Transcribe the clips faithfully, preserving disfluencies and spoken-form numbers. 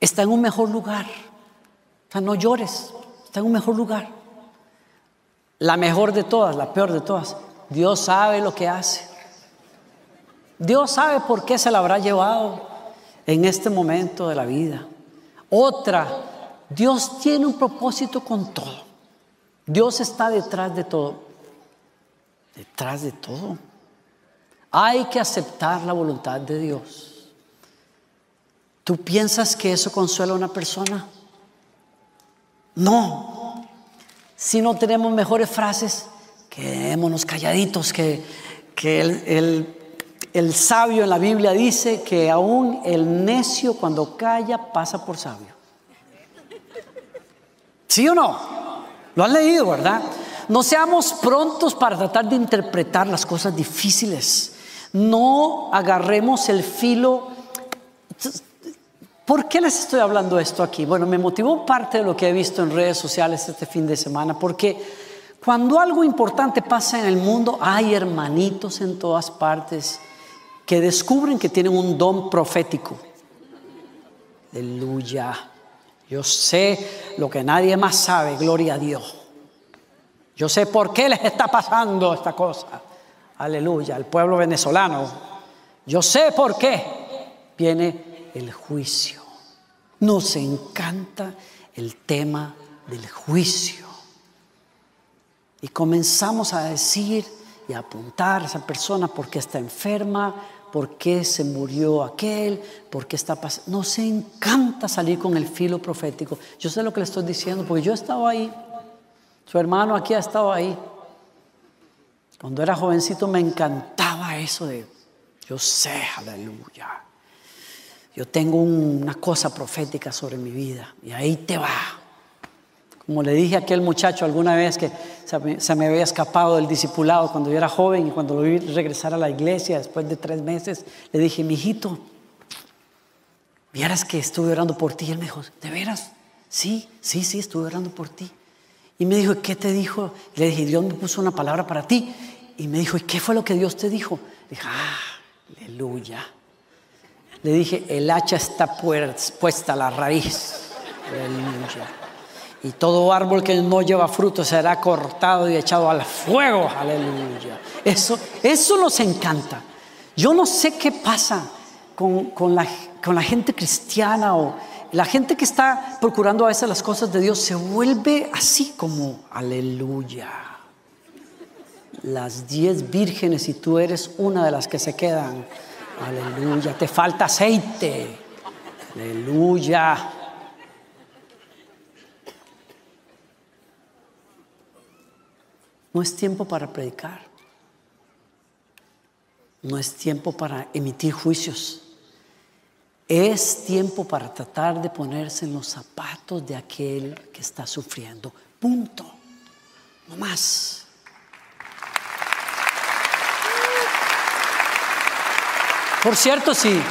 está en un mejor lugar. O sea, no llores, está en un mejor lugar. La mejor de todas, la peor de todas, Dios sabe lo que hace. Dios sabe por qué se la habrá llevado en este momento de la vida. Otra, Dios tiene un propósito con todo. Dios está detrás de todo. Detrás de todo. Hay que aceptar la voluntad de Dios. ¿Tú piensas que eso consuela a una persona? No. Si no tenemos mejores frases, quedémonos calladitos, que, que el, el, el sabio en la Biblia dice que aún el necio cuando calla pasa por sabio. ¿Sí o no? Lo han leído, ¿verdad? No seamos prontos para tratar de interpretar las cosas difíciles. No agarremos el filo. ¿Por qué les estoy hablando esto aquí? Bueno, me motivó parte de lo que he visto en redes sociales este fin de semana, porque cuando algo importante pasa en el mundo, hay hermanitos en todas partes que descubren que tienen un don profético. Aleluya. Yo sé lo que nadie más sabe, gloria a Dios. Yo sé por qué les está pasando esta cosa. Aleluya, al pueblo venezolano. Yo sé por qué viene el juicio. Nos encanta el tema del juicio. Y comenzamos a decir y a apuntar a esa persona por qué está enferma, por qué se murió aquel, por qué está pasando. Nos encanta salir con el filo profético. Yo sé lo que le estoy diciendo porque yo he estado ahí. Su hermano aquí ha estado ahí. Cuando era jovencito me encantaba eso de, yo sé, aleluya. Yo tengo una cosa profética sobre mi vida y ahí te va. Como le dije a aquel muchacho alguna vez que se me, se me había escapado del discipulado cuando yo era joven y cuando lo vi regresar a la iglesia después de tres meses, le dije, mijito, vieras que estuve orando por ti. Y él me dijo, ¿de veras? Sí, sí, sí, estuve orando por ti. Y me dijo, ¿qué te dijo? Le dije, Dios me puso una palabra para ti. Y me dijo, ¿y qué fue lo que Dios te dijo? Le dije, ah, aleluya. Le dije, el hacha está puesta a la raíz. Aleluya. Y todo árbol que no lleva fruto será cortado y echado al fuego. Aleluya. Eso, eso nos encanta. Yo no sé qué pasa con, con, la, con la gente cristiana o la gente que está procurando a veces las cosas de Dios. Se vuelve así como, aleluya. Las diez vírgenes y tú eres una de las que se quedan. Aleluya. Te falta aceite. Aleluya. No es tiempo para predicar. No es tiempo para emitir juicios. Es tiempo para tratar de ponerse en los zapatos de aquel que está sufriendo. Punto. No más. Por cierto, sí.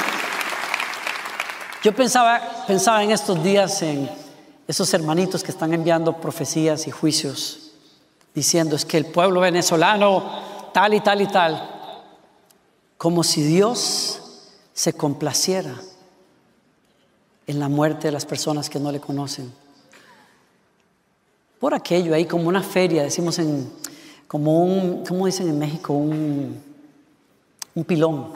Yo pensaba, pensaba en estos días en esos hermanitos que están enviando profecías y juicios, diciendo es que el pueblo venezolano tal y tal y tal, como si Dios se complaciera en la muerte de las personas que no le conocen. Por aquello ahí como una feria, decimos en, como un, ¿cómo dicen en México? Un, un pilón.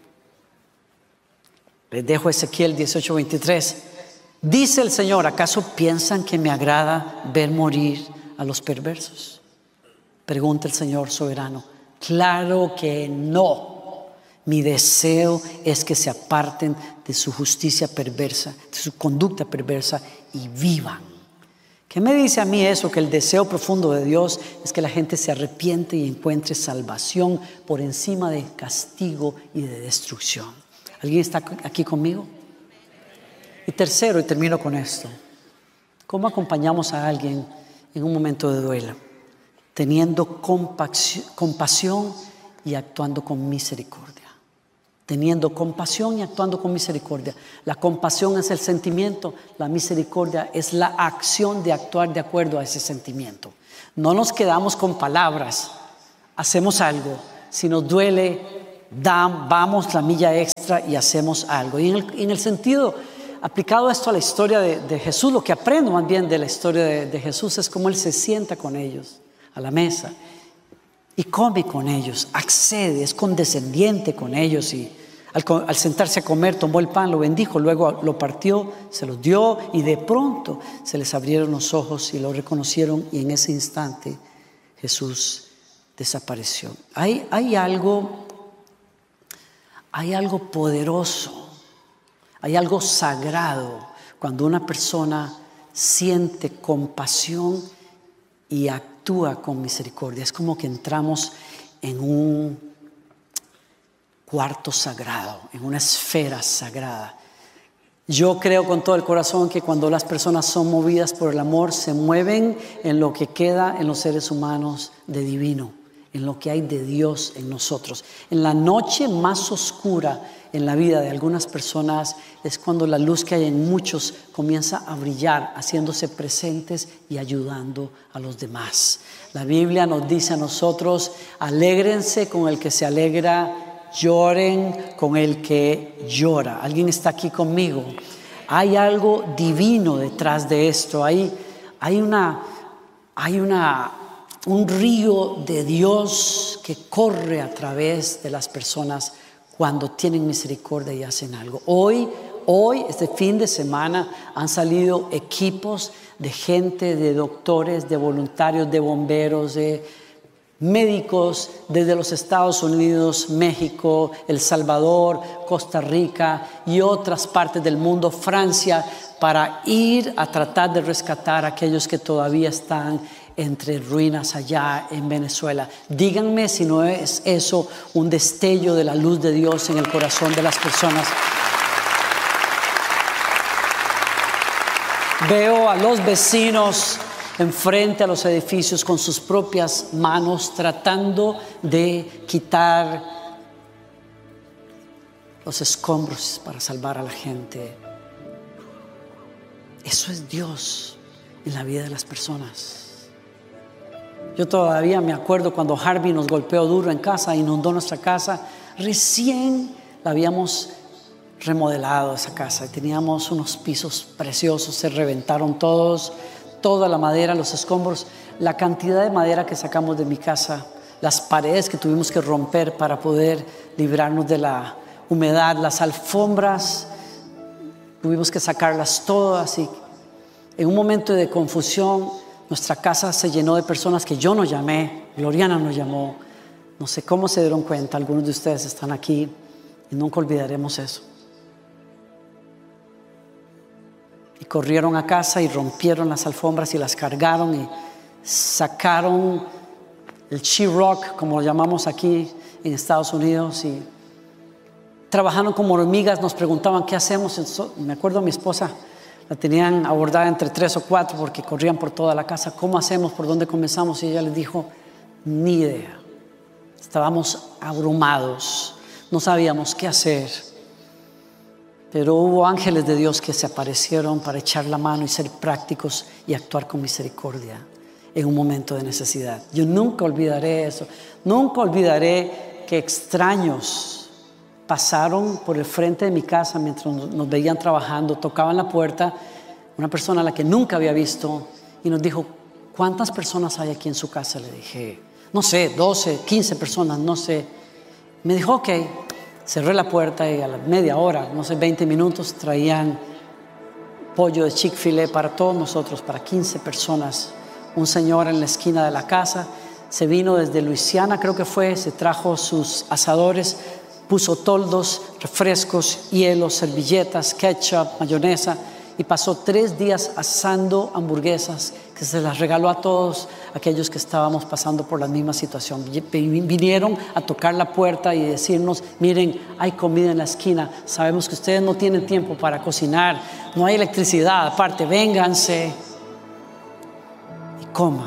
Les dejo Ezequiel dieciocho veintitrés. Dice el Señor, ¿acaso piensan que me agrada ver morir a los perversos? Pregunta el Señor soberano. Claro que no. Mi deseo es que se aparten de su justicia perversa, de su conducta perversa y vivan. ¿Qué me dice a mí eso? Que el deseo profundo de Dios es que la gente se arrepiente y encuentre salvación por encima de castigo y de destrucción. ¿Alguien está aquí conmigo? Y tercero, y termino con esto. ¿Cómo acompañamos a alguien en un momento de duelo? Teniendo compasión y actuando con misericordia. Teniendo compasión y actuando con misericordia. La compasión es el sentimiento, la misericordia es la acción de actuar de acuerdo a ese sentimiento. No nos quedamos con palabras, hacemos algo. Si nos duele, da, vamos la milla extra y hacemos algo. Y en el, en el sentido aplicado esto a la historia de, de Jesús, lo que aprendo más bien de la historia de, de Jesús es cómo Él se sienta con ellos a la mesa y come con ellos, accede, es condescendiente con ellos y al, al sentarse a comer tomó el pan, lo bendijo, luego lo partió, se los dio y de pronto se les abrieron los ojos y lo reconocieron y en ese instante Jesús desapareció. Hay, hay algo, hay algo poderoso, hay algo sagrado cuando una persona siente compasión y actúa con misericordia. Es como que entramos en un cuarto sagrado, en una esfera sagrada. Yo creo con todo el corazón que cuando las personas son movidas por el amor, se mueven en lo que queda en los seres humanos de divino, en lo que hay de Dios en nosotros. En la noche más oscura en la vida de algunas personas es cuando la luz que hay en muchos comienza a brillar, haciéndose presentes y ayudando a los demás. La Biblia nos dice a nosotros: alégrense con el que se alegra, lloren con el que llora. ¿Alguien está aquí conmigo? Hay algo divino detrás de esto. Hay, hay, una, hay una, un río de Dios que corre a través de las personas cuando tienen misericordia y hacen algo. Hoy, hoy, este fin de semana, han salido equipos de gente, de doctores, de voluntarios, de bomberos, de médicos desde los Estados Unidos, México, El Salvador, Costa Rica y otras partes del mundo, Francia, para ir a tratar de rescatar a aquellos que todavía están entre ruinas allá en Venezuela. Díganme si no es eso un destello de la luz de Dios en el corazón de las personas. Veo a los vecinos enfrente a los edificios con sus propias manos tratando de quitar los escombros para salvar a la gente. Eso es Dios en la vida de las personas. Yo todavía me acuerdo cuando Harvey nos golpeó duro en casa, inundó nuestra casa. Recién la habíamos remodelado esa casa y teníamos unos pisos preciosos, se reventaron todos. Toda la madera, los escombros, la cantidad de madera que sacamos de mi casa, las paredes que tuvimos que romper para poder librarnos de la humedad, las alfombras, tuvimos que sacarlas todas y en un momento de confusión nuestra casa se llenó de personas que yo no llamé, Gloriana nos llamó, no sé cómo se dieron cuenta, algunos de ustedes están aquí y nunca olvidaremos eso. Y corrieron a casa y rompieron las alfombras y las cargaron y sacaron el sheetrock, como lo llamamos aquí en Estados Unidos, y trabajaron como hormigas. Nos preguntaban qué hacemos. Me acuerdo a mi esposa, la tenían abordada entre tres o cuatro porque corrían por toda la casa. ¿Cómo hacemos? ¿Por dónde comenzamos? Y ella les dijo: ni idea. Estábamos abrumados, no sabíamos qué hacer. Pero hubo ángeles de Dios que se aparecieron para echar la mano y ser prácticos y actuar con misericordia en un momento de necesidad. Yo nunca olvidaré eso. Nunca olvidaré que extraños pasaron por el frente de mi casa mientras nos veían trabajando, tocaban la puerta, una persona a la que nunca había visto, y nos dijo: ¿cuántas personas hay aquí en su casa? Le dije: no sé, doce, quince personas, no sé. Me dijo: ok. Cerré la puerta y a la media hora, no sé, veinte minutos, traían pollo de Chick-fil-A para todos nosotros, para quince personas. Un señor en la esquina de la casa se vino desde Luisiana, creo que fue, se trajo sus asadores, puso toldos, refrescos, hielos, servilletas, ketchup, mayonesa, y pasó tres días asando hamburguesas que se las regaló a todos aquellos que estábamos pasando por la misma situación. Vinieron a tocar la puerta y decirnos: miren, hay comida en la esquina, sabemos que ustedes no tienen tiempo para cocinar, no hay electricidad, aparte, vénganse y coman.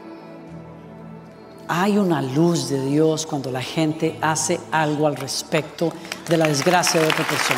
Hay una luz de Dios cuando la gente hace algo al respecto de la desgracia de otra persona.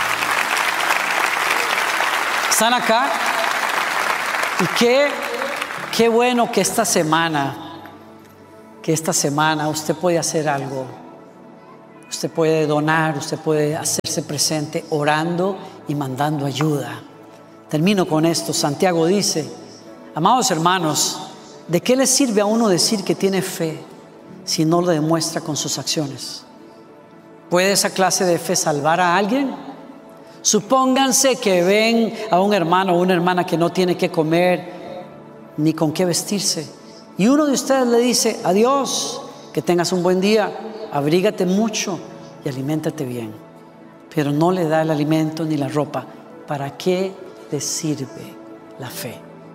Están acá y qué, qué bueno que esta semana, que esta semana usted puede hacer algo. Usted puede donar, usted puede hacerse presente orando y mandando ayuda. Termino con esto. Santiago dice: amados hermanos, ¿de qué le sirve a uno decir que tiene fe si no lo demuestra con sus acciones? ¿Puede esa clase de fe salvar a alguien? Supónganse que ven a un hermano o una hermana que no tiene que comer ni con qué vestirse, y uno de ustedes le dice: adiós, que tengas un buen día, abrígate mucho y aliméntate bien, pero no le da el alimento ni la ropa. ¿Para qué le sirve la fe?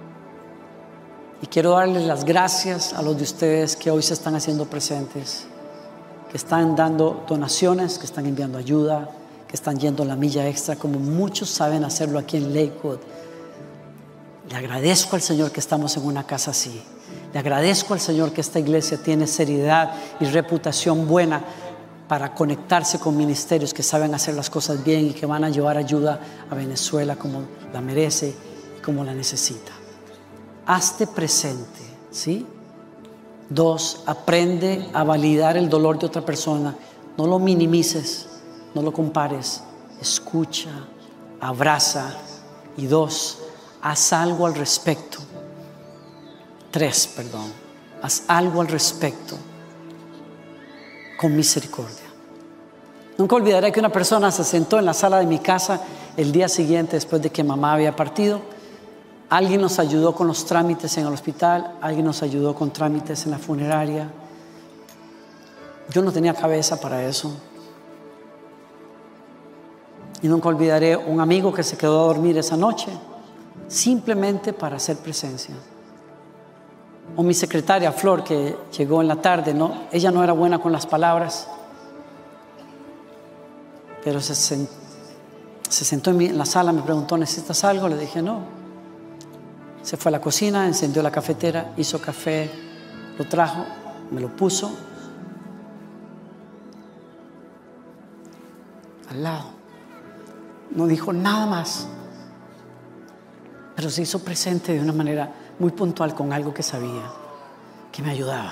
Y quiero darles las gracias a los de ustedes que hoy se están haciendo presentes, que están dando donaciones, que están enviando ayuda, que están yendo la milla extra, como muchos saben hacerlo aquí en Lakewood. Le agradezco al Señor que estamos en una casa así. Le agradezco al Señor que esta iglesia tiene seriedad y reputación buena para conectarse con ministerios que saben hacer las cosas bien y que van a llevar ayuda a Venezuela como la merece y como la necesita. Hazte presente, ¿sí? Dos, aprende a validar el dolor de otra persona. No lo minimices, no lo compares. Escucha, abraza. Y dos, haz algo al respecto. Tres, perdón. Haz algo al respecto con misericordia. Nunca olvidaré que una persona se sentó en la sala de mi casa el día siguiente después de que mamá había partido. Alguien nos ayudó con los trámites en el hospital, alguien nos ayudó con trámites en la funeraria. Yo no tenía cabeza para eso. Y nunca olvidaré un amigo que se quedó a dormir esa noche simplemente para hacer presencia. O mi secretaria Flor, que llegó en la tarde, ¿no? Ella no era buena con las palabras, pero se, sent, se sentó en, mi, en la sala, me preguntó: ¿necesitas algo? Le dije: no. Se fue a la cocina, encendió la cafetera, hizo café, lo trajo, me lo puso al lado. No dijo nada más, pero se hizo presente de una manera muy puntual con algo que sabía que me ayudaba.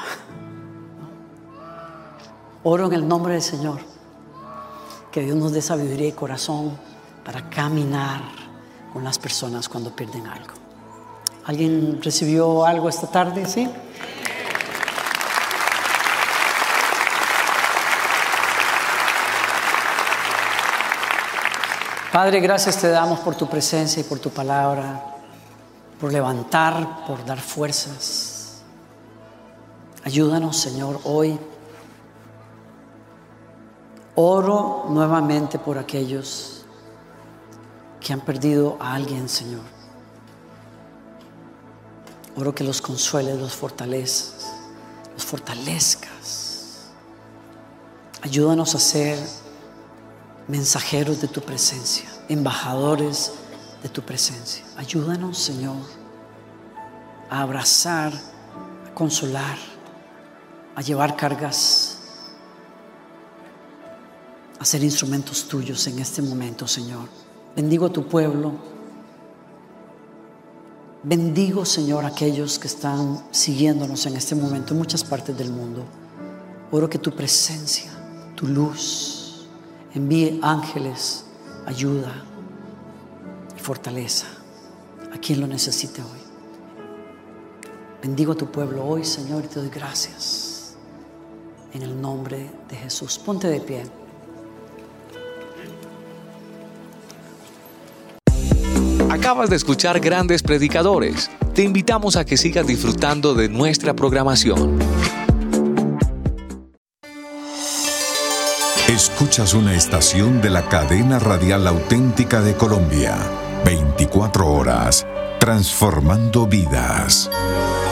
Oro en el nombre del Señor que Dios nos dé sabiduría y corazón para caminar con las personas cuando pierden algo. ¿Alguien recibió algo esta tarde? ¿Sí? Padre, gracias te damos por tu presencia y por tu palabra, por levantar, por dar fuerzas. Ayúdanos, Señor, hoy. Oro nuevamente por aquellos que han perdido a alguien, Señor. Oro que los consueles, los fortalezcas, los fortalezcas. Ayúdanos a ser mensajeros de tu presencia, embajadores de tu presencia. Ayúdanos, Señor, a abrazar, a consolar, a llevar cargas, a ser instrumentos tuyos en este momento, Señor. Bendigo a tu pueblo. Bendigo, Señor, a aquellos que están siguiéndonos en este momento en muchas partes del mundo. Oro que tu presencia, tu luz, envíe ángeles, ayuda y fortaleza a quien lo necesite hoy. Bendigo a tu pueblo hoy, Señor, y te doy gracias en el nombre de Jesús. Ponte de pie. Acabas de escuchar Grandes Predicadores. Te invitamos a que sigas disfrutando de nuestra programación. Escuchas una estación de la cadena radial auténtica de Colombia. veinticuatro horas, transformando vidas.